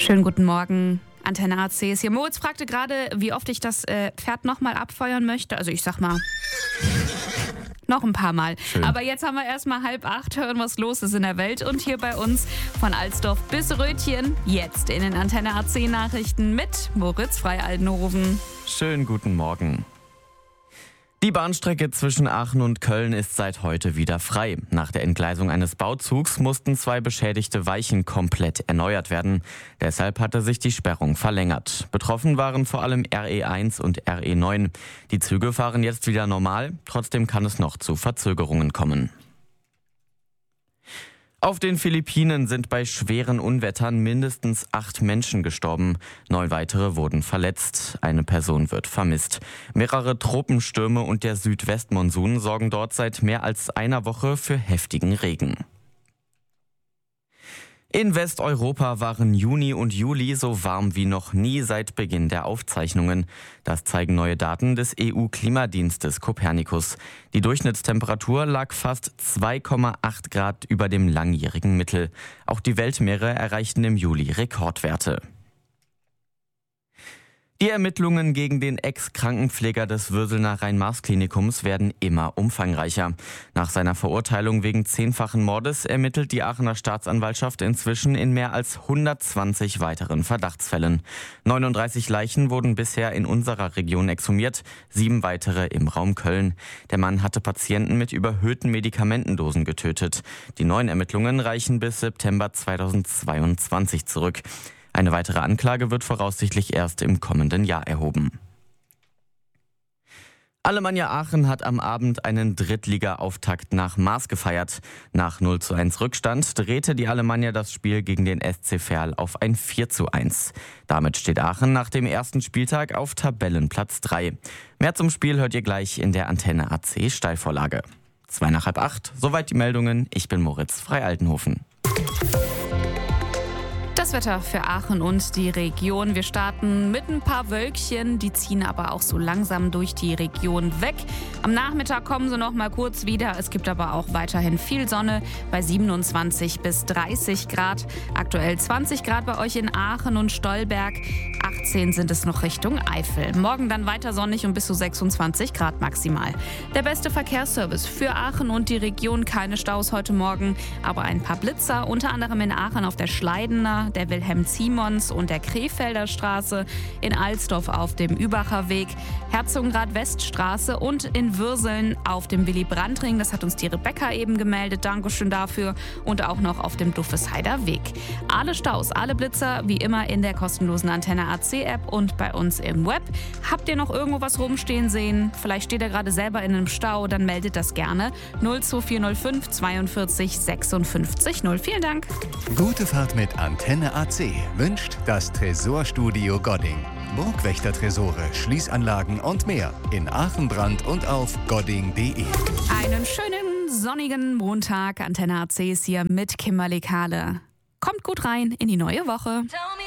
Schönen guten Morgen. Antenne AC ist hier. Moritz fragte gerade, wie oft ich das Pferd nochmal abfeuern möchte. Also ich sag mal, noch ein paar Mal. Schön. Aber jetzt haben wir erstmal 7:30, hören, was los ist in der Welt. Und hier bei uns von Alsdorf bis Rötchen, jetzt in den Antenne AC Nachrichten mit Moritz Frei-Aldenhoven. Schönen guten Morgen. Die Bahnstrecke zwischen Aachen und Köln ist seit heute wieder frei. Nach der Entgleisung eines Bauzugs mussten 2 beschädigte Weichen komplett erneuert werden. Deshalb hatte sich die Sperrung verlängert. Betroffen waren vor allem RE1 und RE9. Die Züge fahren jetzt wieder normal, trotzdem kann es noch zu Verzögerungen kommen. Auf den Philippinen sind bei schweren Unwettern mindestens 8 Menschen gestorben. 9 weitere wurden verletzt. Eine Person wird vermisst. Mehrere Tropenstürme und der Südwestmonsun sorgen dort seit mehr als einer Woche für heftigen Regen. In Westeuropa waren Juni und Juli so warm wie noch nie seit Beginn der Aufzeichnungen. Das zeigen neue Daten des EU-Klimadienstes Copernicus. Die Durchschnittstemperatur lag fast 2,8 Grad über dem langjährigen Mittel. Auch die Weltmeere erreichten im Juli Rekordwerte. Die Ermittlungen gegen den Ex-Krankenpfleger des Würselner Rhein-Maas-Klinikums werden immer umfangreicher. Nach seiner Verurteilung wegen 10-fachen Mordes ermittelt die Aachener Staatsanwaltschaft inzwischen in mehr als 120 weiteren Verdachtsfällen. 39 Leichen wurden bisher in unserer Region exhumiert, 7 weitere im Raum Köln. Der Mann hatte Patienten mit überhöhten Medikamentendosen getötet. Die neuen Ermittlungen reichen bis September 2022 zurück. Eine weitere Anklage wird voraussichtlich erst im kommenden Jahr erhoben. Alemannia Aachen hat am Abend einen Drittliga-Auftakt nach Maß gefeiert. Nach 0:1 Rückstand drehte die Alemannia das Spiel gegen den SC Verl auf ein 4:1. Damit steht Aachen nach dem ersten Spieltag auf Tabellenplatz 3. Mehr zum Spiel hört ihr gleich in der Antenne AC Steilvorlage. 7:45, soweit die Meldungen. Ich bin Moritz Frei-Aldenhoven. Das Wetter für Aachen und die Region. Wir starten mit ein paar Wölkchen, die ziehen aber auch so langsam durch die Region weg. Am Nachmittag kommen sie noch mal kurz wieder. Es gibt aber auch weiterhin viel Sonne bei 27 bis 30 Grad. Aktuell 20 Grad bei euch in Aachen und Stolberg. 18 sind es noch Richtung Eifel. Morgen dann weiter sonnig und bis zu 26 Grad maximal. Der beste Verkehrsservice für Aachen und die Region. Keine Staus heute Morgen, aber ein paar Blitzer. Unter anderem in Aachen auf der Schleidener, der Wilhelm-Ziemons und der Krefelder Straße, in Alsdorf auf dem Übacher Weg, Herzogenrath-Weststraße und in Würseln auf dem Willy-Brandt-Ring. Das hat uns die Rebecca eben gemeldet. Dankeschön dafür. Und auch noch auf dem Duffesheider Weg. Alle Staus, alle Blitzer, wie immer in der kostenlosen Antenne AC-App und bei uns im Web. Habt ihr noch irgendwo was rumstehen sehen? Vielleicht steht ihr gerade selber in einem Stau, dann meldet das gerne. 02405 42 56 0. Vielen Dank. Gute Fahrt mit Antenne AC wünscht das Tresorstudio Godding. Burgwächter-Tresore, Schließanlagen und mehr in Aachen, Brand und auf godding.de. Einen schönen sonnigen Montag. Antenne AC ist hier mit Kimberly Kahle. Kommt gut rein in die neue Woche.